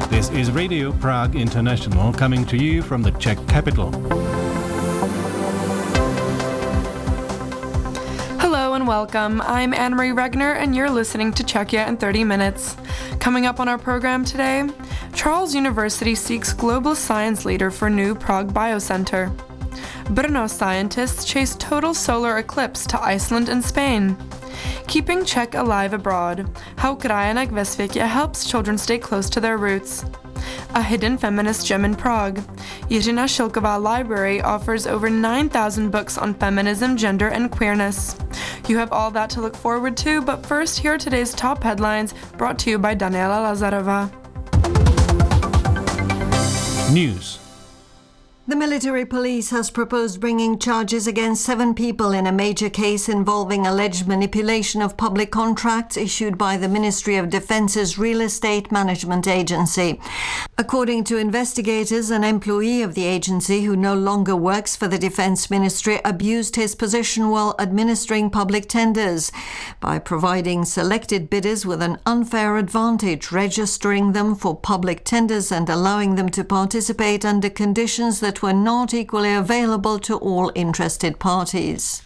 This is Radio Prague International coming to you from the Czech capital. Hello and welcome. I'm Anne-Marie Regner and you're listening to Czechia in 30 minutes. Coming up on our program today, Charles University seeks global science leader for new Prague Biocenter. Brno scientists chase total solar eclipse to Iceland and Spain. Keeping Czech alive abroad, how Krajanek ve světě helps children stay close to their roots. A hidden feminist gem in Prague. Jiřina Šilková Library offers over 9,000 books on feminism, gender, and queerness. You have all that to look forward to, but first, here are today's top headlines brought to you by Daniela Lazarova. News. The military police has proposed bringing charges against 7 people in a major case involving alleged manipulation of public contracts issued by the Ministry of Defence's Real Estate Management Agency. According to investigators, an employee of the agency who no longer works for the Defense Ministry abused his position while administering public tenders by providing selected bidders with an unfair advantage, registering them for public tenders and allowing them to participate under conditions that were not equally available to all interested parties.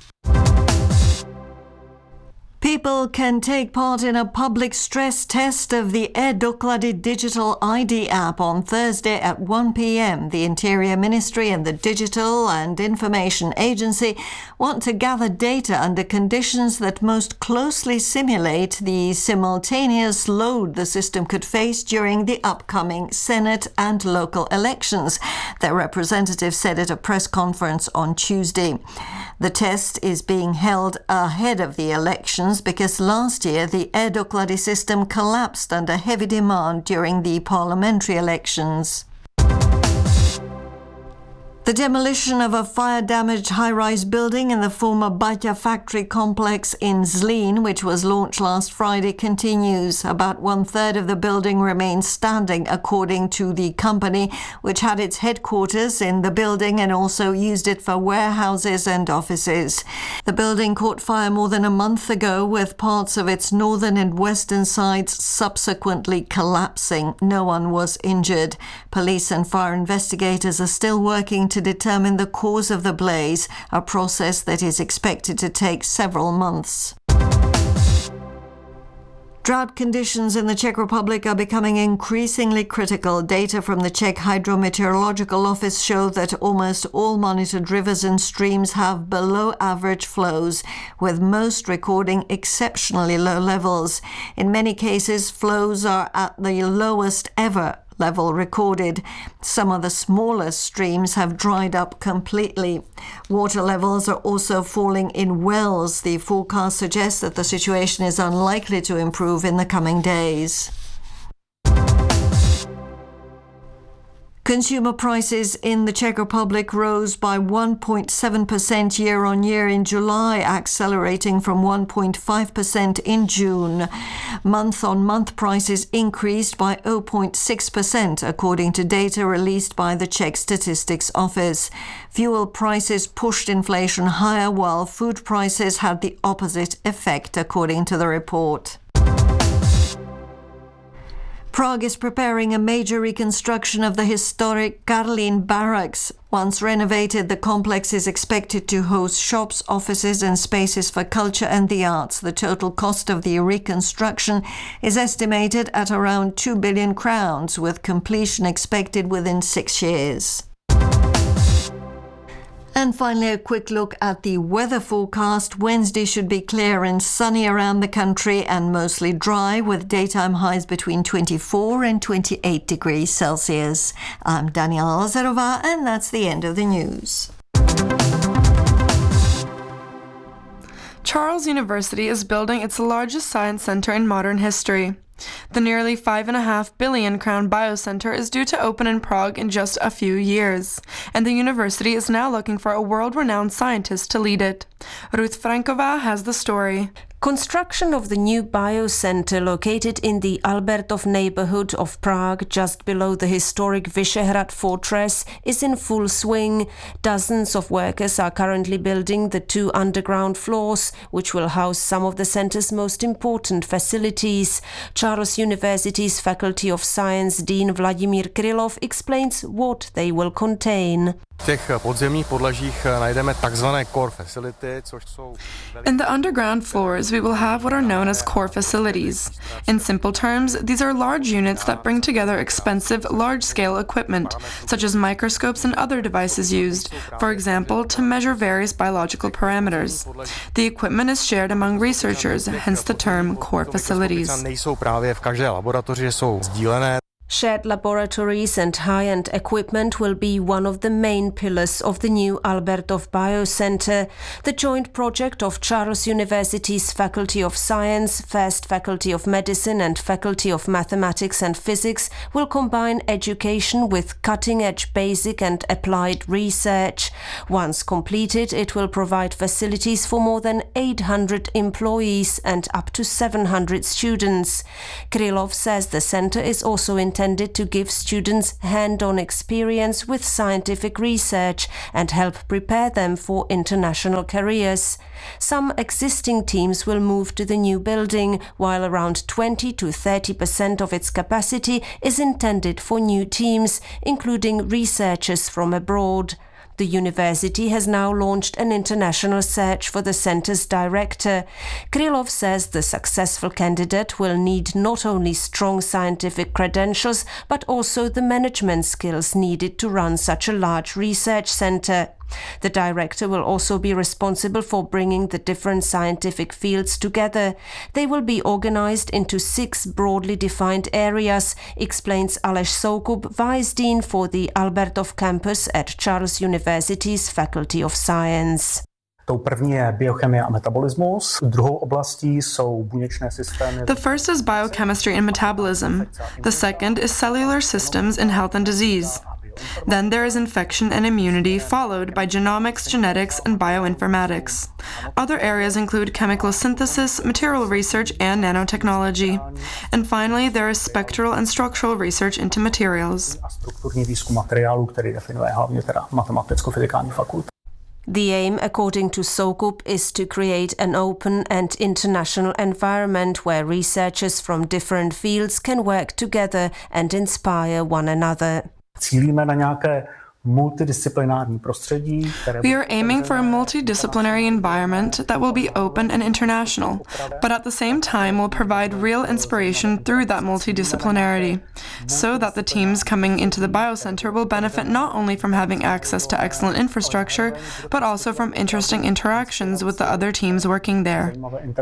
People can take part in a public stress test of the e-Doklady digital ID app on Thursday at 1 p.m. The Interior Ministry and the Digital and Information Agency want to gather data under conditions that most closely simulate the simultaneous load the system could face during the upcoming Senate and local elections, their representative said at a press conference on Tuesday. The test is being held ahead of the elections because last year the e-Doklady system collapsed under heavy demand during the parliamentary elections. The demolition of a fire-damaged high-rise building in the former Baťa factory complex in Zlín, which was launched last Friday, continues. About 1/3 of the building remains standing, according to the company, which had its headquarters in the building and also used it for warehouses and offices. The building caught fire more than a month ago, with parts of its northern and western sides subsequently collapsing. No one was injured. Police and fire investigators are still working to determine the cause of the blaze, a process that is expected to take several months. Drought conditions in the Czech Republic are becoming increasingly critical. Data from the Czech Hydrometeorological Office show that almost all monitored rivers and streams have below average flows, with most recording exceptionally low levels. In many cases, flows are at the lowest ever level recorded. Some of the smallest streams have dried up completely. Water levels are also falling in wells. The forecast suggests that the situation is unlikely to improve in the coming days. Consumer prices in the Czech Republic rose by 1.7% year-on-year in July, accelerating from 1.5% in June. Month-on-month prices increased by 0.6%, according to data released by the Czech Statistics Office. Fuel prices pushed inflation higher, while food prices had the opposite effect, according to the report. Prague is preparing a major reconstruction of the historic Karlín Barracks. Once renovated, the complex is expected to host shops, offices and spaces for culture and the arts. The total cost of the reconstruction is estimated at around 2 billion crowns, with completion expected within 6 years. And finally, a quick look at the weather forecast. Wednesday should be clear and sunny around the country and mostly dry, with daytime highs between 24 and 28 degrees Celsius. I'm Daniela Lazarova, and that's the end of the news. Charles University is building its largest science center in modern history. The nearly 5.5 billion crown biocenter is due to open in Prague in just a few years, and the university is now looking for a world-renowned scientist to lead it. Ruth Franková has the story. Construction of the new biocenter located in the Albertov neighborhood of Prague, just below the historic Vyšehrad Fortress, is in full swing. Dozens of workers are currently building the 2 underground floors, which will house some of the center's most important facilities. Charles University's Faculty of Science Dean Vladimír Krylov explains what they will contain. In the underground floors, we will have what are known as core facilities. In simple terms, these are large units that bring together expensive, large-scale equipment, such as microscopes and other devices used, for example, to measure various biological parameters. The equipment is shared among researchers, hence the term core facilities. Shared laboratories and high-end equipment will be one of the main pillars of the new Albertov Biocenter. The joint project of Charles University's Faculty of Science, First Faculty of Medicine and Faculty of Mathematics and Physics will combine education with cutting-edge basic and applied research. Once completed, it will provide facilities for more than 800 employees and up to 700 students. Krylov says the center is also intended to give students hand-on experience with scientific research and help prepare them for international careers. Some existing teams will move to the new building, while around 20 to 30% of its capacity is intended for new teams, including researchers from abroad. The university has now launched an international search for the center's director. Krylov says the successful candidate will need not only strong scientific credentials, but also the management skills needed to run such a large research center. The director will also be responsible for bringing the different scientific fields together. They will be organized into 6 broadly defined areas, explains Aleš Soukup, Vice Dean for the Albertov campus at Charles University's Faculty of Science. The first is biochemistry and metabolism. The second is cellular systems in health and disease. Then there is infection and immunity, followed by genomics, genetics, and bioinformatics. Other areas include chemical synthesis, material research, and nanotechnology. And finally, there is spectral and structural research into materials. The aim, according to Soukup, is to create an open and international environment where researchers from different fields can work together and inspire one another. We are aiming for a multidisciplinary environment that will be open and international, but at the same time will provide real inspiration through that multidisciplinarity, so that the teams coming into the biocenter will benefit not only from having access to excellent infrastructure, but also from interesting interactions with the other teams working there.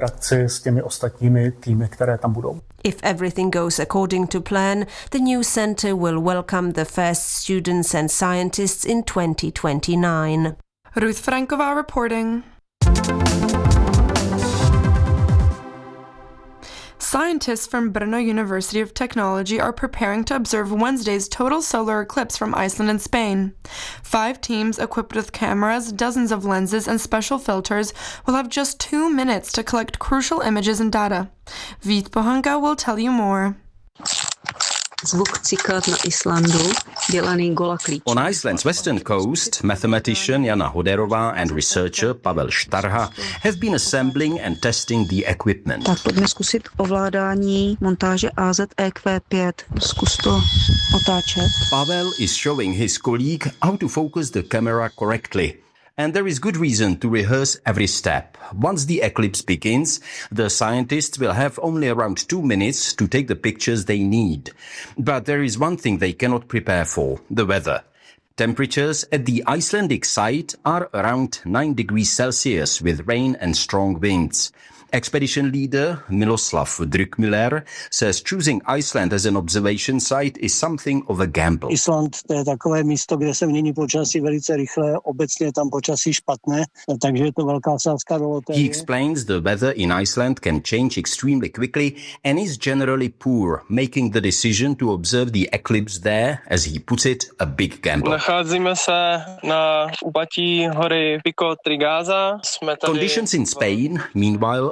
If everything goes according to plan, the new center will welcome the first students and scientists in 2029. Ruth Franková reporting. Scientists from Brno University of Technology are preparing to observe Wednesday's total solar eclipse from Iceland and Spain. 5 teams equipped with cameras, dozens of lenses, and special filters will have just 2 minutes to collect crucial images and data. Vít Pohanka will tell you more. On Iceland's western coast, mathematician Jana Hoderová and researcher Pavel Štarha have been assembling and testing the equipment. Tak pojďme zkusit ovládání montáže AZEQ5. Zkus to otáčet. Pavel is showing his colleague how to focus the camera correctly. And there is good reason to rehearse every step. Once the eclipse begins, the scientists will have only around 2 minutes to take the pictures they need. But there is one thing they cannot prepare for: the weather. Temperatures at the Icelandic site are around 9 degrees Celsius with rain and strong winds. Expedition leader Miloslav Drückmüller says choosing Iceland as an observation site is something of a gamble. Island to je takové místo, kde se mění počasí velice rychle, obecně je tam počasí špatné, takže je to velká sázka do loterie. He explains the weather in Iceland can change extremely quickly and is generally poor, making the decision to observe the eclipse there, as he puts it, a big gamble. Nacházíme se na úpatí hory Pico Trigaza. Conditions in Spain, meanwhile,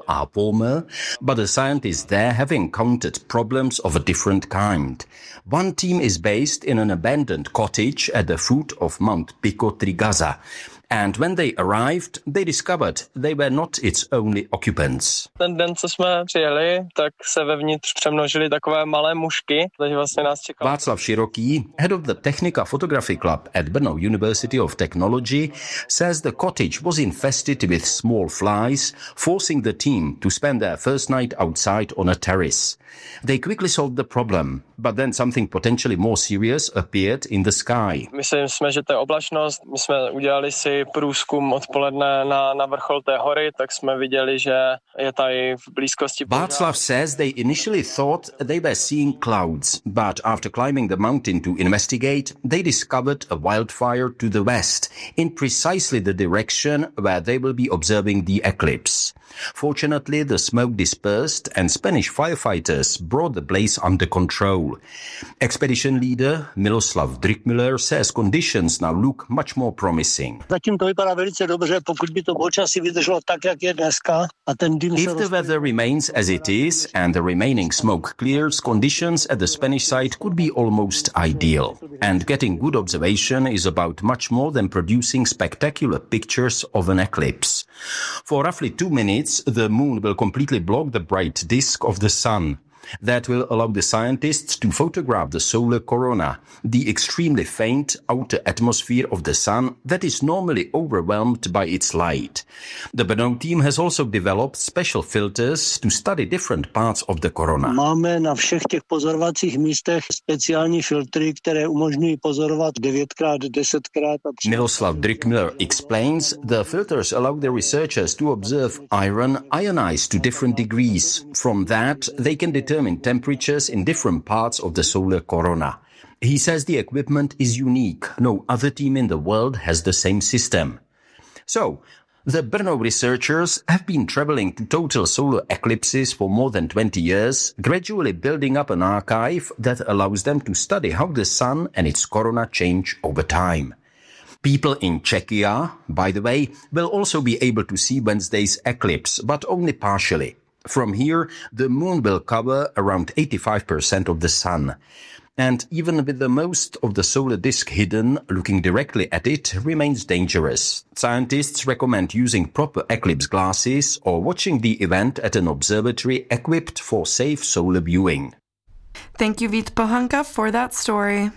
are warmer, but the scientists there have encountered problems of a different kind. One team is based in an abandoned cottage at the foot of Mount Pico Trigaza. And when they arrived, they discovered they were not its only occupants. Ten den, co jsme přijeli, tak se vevnitř přemnožily takové malé mušky, takže vlastně nás čekalo. Václav Široký, head of the Technica Photography Club at Brno University of Technology, says the cottage was infested with small flies, forcing the team to spend their first night outside on a terrace. They quickly solved the problem, but then something potentially more serious appeared in the sky. Myslím jsme, že to je oblačnost. My jsme udělali si průzkum odpoledne na vrchol té hory, tak jsme viděli, že je tady v blízkosti. Václav says they initially thought they were seeing clouds, but after climbing the mountain to investigate, they discovered a wildfire to the west, in precisely the direction where they will be observing the eclipse. Fortunately, the smoke dispersed and Spanish firefighters brought the blaze under control. Expedition leader Miloslav Drickmüller says conditions now look much more promising. Zatím to vypadá velice dobře, pokud by to počasí vydrželo tak, jak je dneska, a ten dým se If the weather remains as it is and the remaining smoke clears, conditions at the Spanish side could be almost ideal. And getting good observation is about much more than producing spectacular pictures of an eclipse. For roughly 2 minutes, the moon will completely block the bright disk of the sun. That will allow the scientists to photograph the solar corona, the extremely faint outer atmosphere of the sun that is normally overwhelmed by its light. The Brno team has also developed special filters to study different parts of the corona. Máme na všech těch pozorovacích místech speciální filtry, které umožňují pozorovat 9x, 10x. Miloslav Drickmüller explains the filters allow the researchers to observe iron ionized to different degrees. From that, they can determine temperatures in different parts of the solar corona. He says the equipment is unique. No other team in the world has the same system. So, the Brno researchers have been traveling to total solar eclipses for more than 20 years, gradually building up an archive that allows them to study how the sun and its corona change over time. People in Czechia, by the way, will also be able to see Wednesday's eclipse, but only partially. From here, the moon will cover around 85% of the sun. And even with the most of the solar disk hidden, looking directly at it remains dangerous. Scientists recommend using proper eclipse glasses or watching the event at an observatory equipped for safe solar viewing. Thank you, Vít Pohanka, for that story.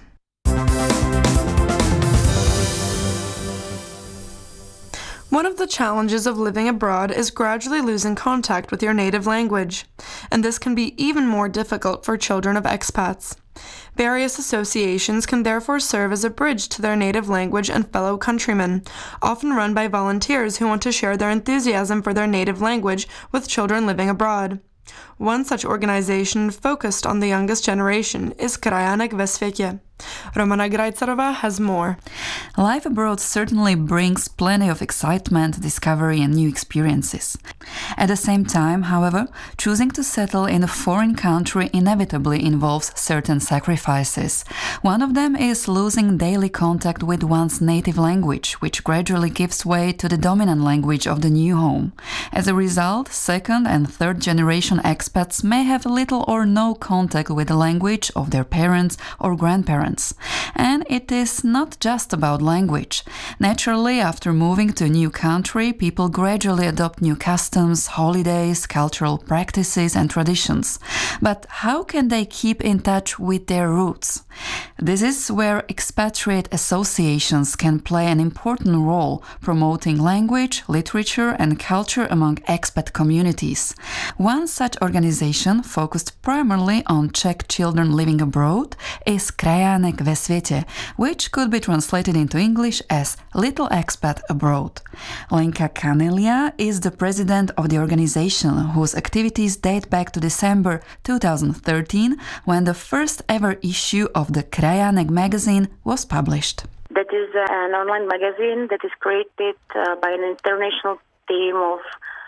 One of the challenges of living abroad is gradually losing contact with your native language, and this can be even more difficult for children of expats. Various associations can therefore serve as a bridge to their native language and fellow countrymen, often run by volunteers who want to share their enthusiasm for their native language with children living abroad. One such organization focused on the youngest generation is Krajanek ve světě. Romana Grajcarova has more. Life abroad certainly brings plenty of excitement, discovery and new experiences. At the same time, however, choosing to settle in a foreign country inevitably involves certain sacrifices. One of them is losing daily contact with one's native language, which gradually gives way to the dominant language of the new home. As a result, second and third generation expats may have little or no contact with the language of their parents or grandparents. And it is not just about language. Naturally, after moving to a new country, people gradually adopt new customs, holidays, cultural practices and traditions. But how can they keep in touch with their roots? This is where expatriate associations can play an important role, promoting language, literature and culture among expat communities. One such organization, focused primarily on Czech children living abroad, is Krajanek ve světě, which could be translated into English as Little Expat Abroad. Lenka Kanelia is the president of the organization, whose activities date back to December 2013, when the first ever issue of the Krajanek magazine was published. That is an online magazine that is created by an international team of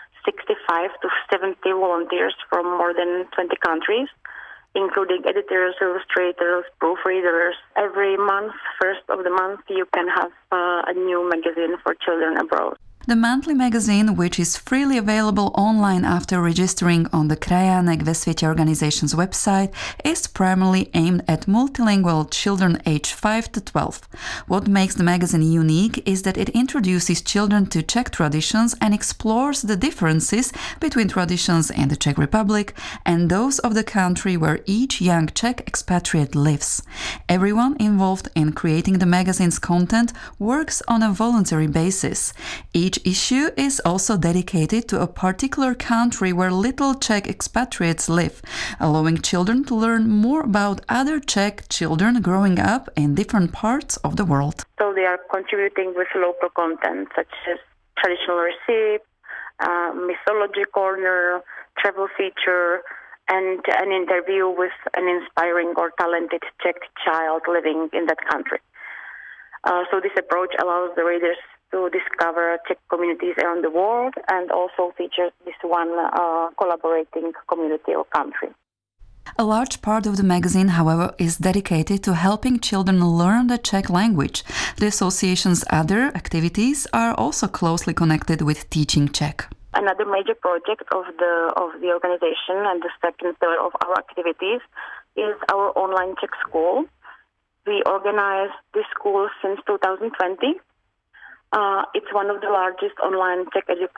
65 to 70 volunteers from more than 20 countries, including editors, illustrators, proofreaders. Every month, first of the month, you can have a new magazine for children abroad. The monthly magazine, which is freely available online after registering on the Krajánek ve Světě organization's website, is primarily aimed at multilingual children aged 5 to 12. What makes the magazine unique is that it introduces children to Czech traditions and explores the differences between traditions in the Czech Republic and those of the country where each young Czech expatriate lives. Everyone involved in creating the magazine's content works on a voluntary basis. Each issue is also dedicated to a particular country where little Czech expatriates live, allowing children to learn more about other Czech children growing up in different parts of the world. So they are contributing with local content such as traditional recipes, mythology corner, travel feature, and an interview with an inspiring or talented Czech child living in that country. So this approach allows the readers to discover Czech communities around the world and also features this one collaborating community or country. A large part of the magazine, however, is dedicated to helping children learn the Czech language. The association's other activities are also closely connected with teaching Czech. Another major project of the organization and the second pillar of our activities is our online Czech school. We organized this school since 2020. It's one of the largest online Czech